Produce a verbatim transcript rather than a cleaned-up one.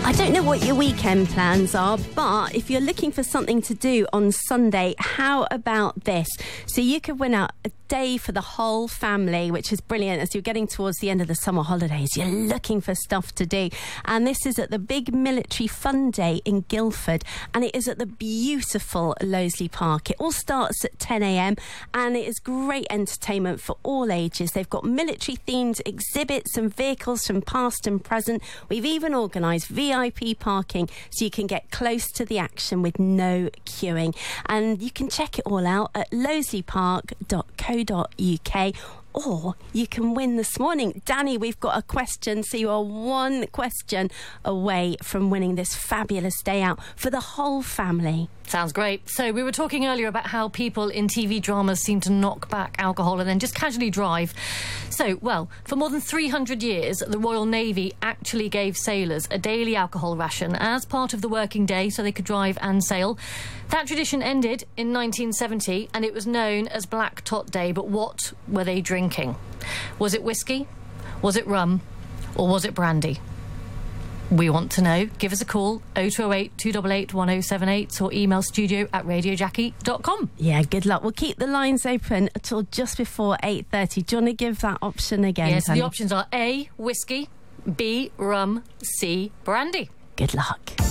I don't know what your weekend plans are, but if you're looking for something to do on Sunday, how about this? So you could win out a day for the whole family, which is brilliant. As you're getting towards the end of the summer holidays, you're looking for stuff to do. And this is at the Big Military Fun Day in Guildford, and it is at the beautiful Loseley Park. It all starts at ten a m and it is great entertainment for all ages. They've got military themed exhibits and vehicles from past and present. We've even organised V I P parking so you can get close to the action with no queuing. And you can check it all out at loseley park dot co dot U K, or you can win this morning. Danny, we've got a question, so you are one question away from winning this fabulous day out for the whole family. Sounds great. So we were talking earlier about how people in T V dramas seem to knock back alcohol and then just casually drive. So, well, for more than three hundred years, the Royal Navy actually gave sailors a daily alcohol ration as part of the working day so they could drive and sail. That tradition ended in nineteen seventy and it was known as Black Tot Day. But what were they drinking? Was it whiskey? Was it rum? Or was it brandy? We want to know. Give us a call, oh two oh eight, two eight eight, one oh seven eight, or email studio at radio jackie dot com. Yeah, good luck. We'll keep the lines open until just before eight thirty. Do you want to give that option again? Yes, Tony? the options are A, whiskey, B, rum, C, brandy. Good luck.